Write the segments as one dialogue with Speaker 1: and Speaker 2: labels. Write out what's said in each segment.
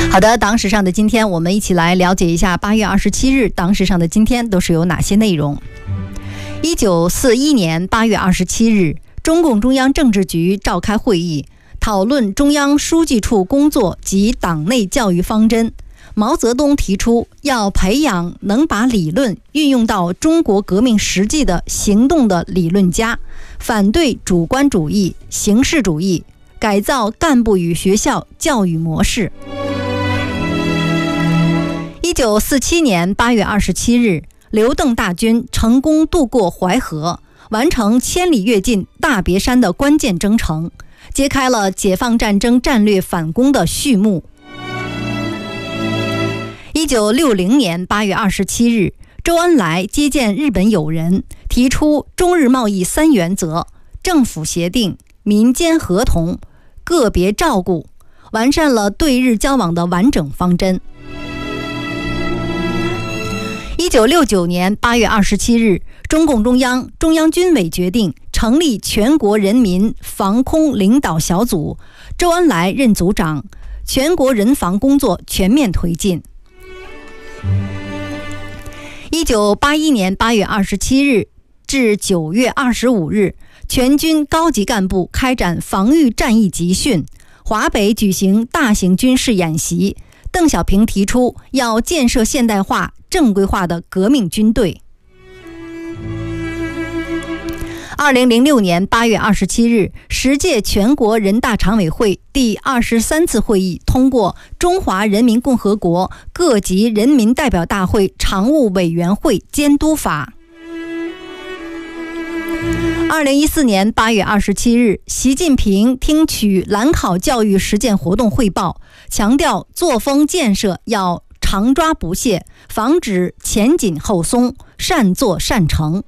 Speaker 1: 好的，党史上的今天，我们一起来了解一下8月27日党史上的今天都是有哪些内容。1941年8月27日，中共中央政治局召开会议，讨论中央书记处工作及党内教育方针。毛泽东提出要培养能把理论运用到中国革命实际的行动的理论家，反对主观主义、形式主义，改造干部与学校教育模式。1947年8月27日，刘邓大军成功渡过淮河，完成千里跃进大别山的关键征程，揭开了解放战争战略反攻的序幕。1960年8月27日，周恩来接见日本友人，提出中日贸易3原则：政府协定、民间合同、个别照顾，完善了对日交往的完整方针。1969年8月27日，中共中央、中央军委决定成立全国人民防空领导小组，周恩来任组长，全国人防工作全面推进。1981年8月27日至9月25日，全军高级干部开展防御战役集训，华北举行大型军事演习。邓小平提出要建设现代化、正规化的革命军队。2006年8月27日，10届全国人大常委会第23次会议通过《中华人民共和国各级人民代表大会常务委员会监督法》。2014年8月27日，习近平听取兰考教育实践活动汇报，强调作风建设要常抓不懈，防止前紧后松，善作善成。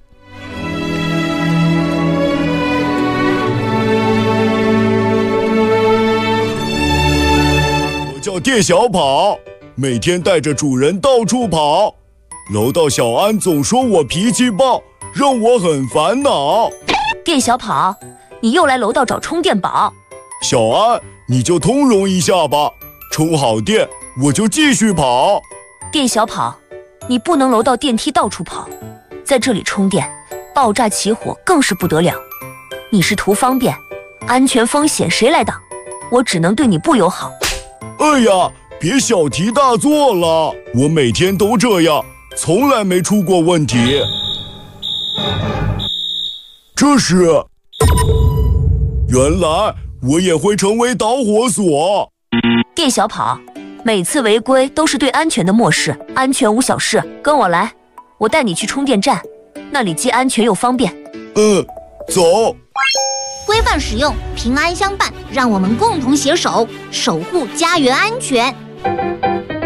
Speaker 2: 我叫店小跑，每天带着主人到处跑。楼道小安总说我脾气暴，让我很烦恼。
Speaker 3: 店小跑，你又来楼道找充电宝。
Speaker 2: 小安，你就通融一下吧，充好电我就继续跑。
Speaker 3: 店小跑，你不能楼道电梯到处跑，在这里充电，爆炸起火更是不得了。你是图方便，安全风险谁来挡？我只能对你不友好。
Speaker 2: 哎呀，别小题大做了，我每天都这样，从来没出过问题。这是，原来我也会成为导火索。
Speaker 3: 店小跑，每次违规都是对安全的漠视，安全无小事，跟我来，我带你去充电站，那里既安全又方便。
Speaker 2: 走。
Speaker 4: 规范使用，平安相伴，让我们共同携手，守护家园安全。